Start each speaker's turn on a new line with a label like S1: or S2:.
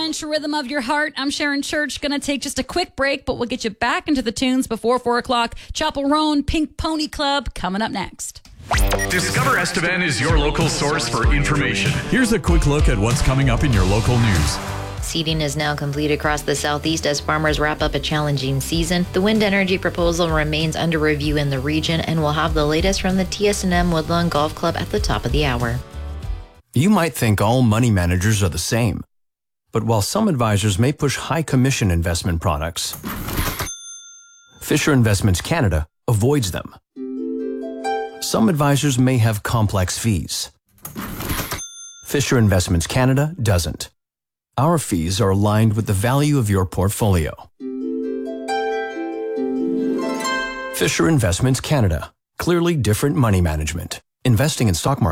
S1: French rhythm of your heart. I'm Sharon Church. Going to take just a quick break, but we'll get you back into the tunes before 4 o'clock. Chapel Roan, Pink Pony Club, coming up next.
S2: Discover Estevan is your local source for information.
S3: Here's a quick look at what's coming up in your local news.
S4: Seeding is now complete across the southeast as farmers wrap up a challenging season. The wind energy proposal remains under review in the region, and we'll have the latest from the TS&M Woodlawn Golf Club at the top of the hour.
S5: You might think all money managers are the same. But while some advisors may push high commission investment products, Fisher Investments Canada avoids them. Some advisors may have complex fees. Fisher Investments Canada doesn't. Our fees are aligned with the value of your portfolio. Fisher Investments Canada. Clearly different money management. Investing in stock market